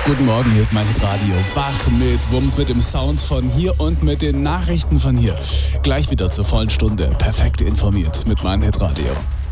Guten Morgen, hier ist mein Hitradio. Wach mit Wumms, mit dem Sound von hier und mit den Nachrichten von hier. Gleich wieder zur vollen Stunde. Perfekt informiert mit meinem Hitradio.